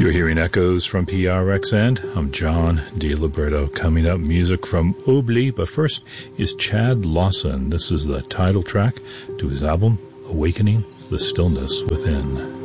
You're hearing echoes from PRXN. I'm John DiLiberto. Coming up, music from Oubli, but first is Chad Lawson. This is the title track to his album, Awakening the Stillness Within.